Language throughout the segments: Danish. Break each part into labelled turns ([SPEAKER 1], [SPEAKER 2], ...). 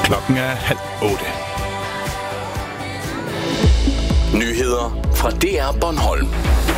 [SPEAKER 1] Klokken er 7:30.
[SPEAKER 2] Nyheder fra DR Bornholm.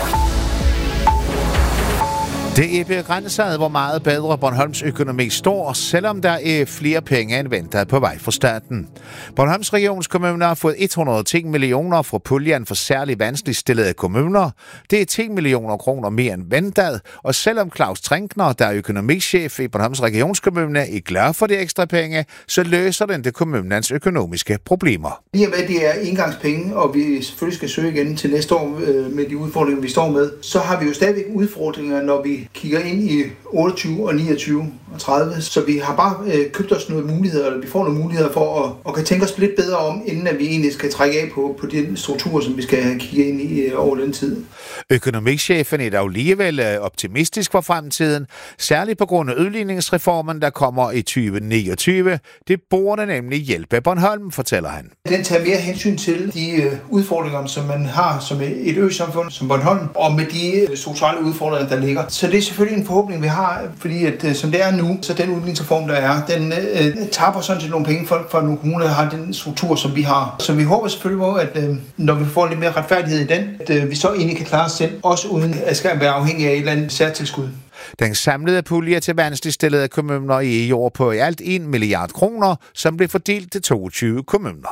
[SPEAKER 3] Det er begrænset, hvor meget bedre Bornholms økonomi står, selvom der er flere penge end ventet på vej fra staten. Bornholms Regionskommune har fået 110 millioner fra puljen for særligt vanskeligt stillede kommuner. Det er 10 millioner kroner mere end ventet, og selvom Claus Trinkner, der er økonomichef i Bornholms Regionskommune, er glad for de ekstra penge, så løser den det kommunens økonomiske problemer.
[SPEAKER 4] Lige med det er engangspenge, og vi selvfølgelig skal søge igen til næste år med de udfordringer, vi står med, så har vi jo stadigvæk udfordringer, når vi kigger ind i 28 og 29 og 30, så vi har bare købt os nogle muligheder, eller vi får nogle muligheder for at kan tænke os lidt bedre om, inden at vi egentlig skal trække af på den struktur, som vi skal kigge ind i over den tid.
[SPEAKER 3] Økonomichefen er dog alligevel optimistisk for fremtiden, særligt på grund af udligningsreformen, der kommer i 2029. Det burde nemlig hjælpe Bornholm, fortæller han.
[SPEAKER 4] Den tager mere hensyn til de udfordringer, som man har som et øsamfund som Bornholm, og med de strukturelle udfordringer, der ligger. Så det er selvfølgelig en forhåbning, vi har, fordi at, som det er nu, så den udligningsreform, der er, den tapper sådan set nogle penge for nogle kommuner, der har den struktur, som vi har. Så vi håber selvfølgelig på, at når vi får lidt mere retfærdighed i den, at vi så egentlig kan klare os selv, også uden at skal være afhængig af et eller andet særtilskud.
[SPEAKER 3] Den samlede pulje til vanskeligt stillede kommuner er i år på i alt 1 milliard kroner, som blev fordelt til 22 kommuner.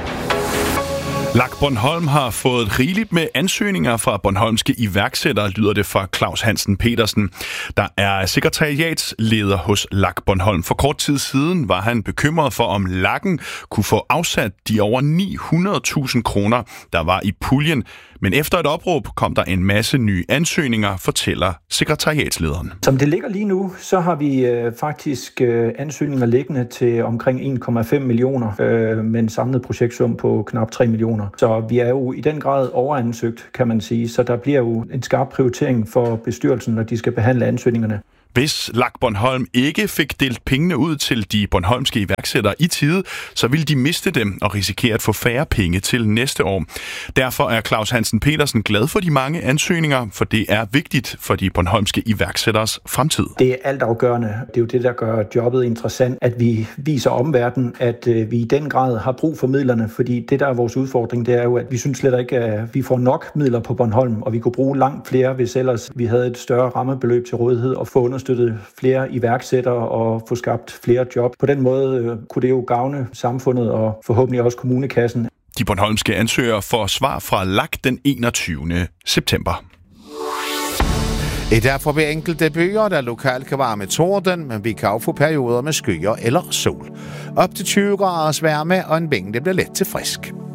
[SPEAKER 1] LAG Bornholm har fået rigeligt med ansøgninger fra bornholmske iværksættere, lyder det fra Claus Hansen Petersen, der er sekretariatsleder hos LAG Bornholm. For kort tid siden var han bekymret for, om LAG'en kunne få afsat de over 900.000 kroner, der var i puljen. Men efter et opråb kom der en masse nye ansøgninger, fortæller sekretariatslederen.
[SPEAKER 5] Som det ligger lige nu, så har vi faktisk ansøgninger liggende til omkring 1,5 millioner med en samlet projektsum på knap 3 millioner. Så vi er jo i den grad overansøgt, kan man sige. Så der bliver jo en skarp prioritering for bestyrelsen, når de skal behandle ansøgningerne.
[SPEAKER 1] Hvis LAG Bornholm ikke fik delt pengene ud til de bornholmske iværksættere i tide, så ville de miste dem og risikere at få færre penge til næste år. Derfor er Claus Hansen Petersen glad for de mange ansøgninger, for det er vigtigt for de bornholmske iværksætteres fremtid.
[SPEAKER 5] Det er altafgørende. Det er jo det, der gør jobbet interessant, at vi viser omverdenen, at vi i den grad har brug for midlerne, fordi det, der er vores udfordring, det er jo, at vi synes slet ikke, at vi får nok midler på Bornholm, og vi kunne bruge langt flere, hvis ellers vi havde et større rammebeløb til rådighed og få understøttet flere iværksættere og få skabt flere job. På den måde kunne det jo gavne samfundet og forhåbentlig også kommunekassen.
[SPEAKER 1] De bornholmske ansøgere får svar fra LAG den 21. september.
[SPEAKER 3] I dag får vi enkelte byer, der lokalt kan være med torden, men vi kan også få perioder med skyer eller sol. Op til 20 graders varme og en mængde bliver let til frisk.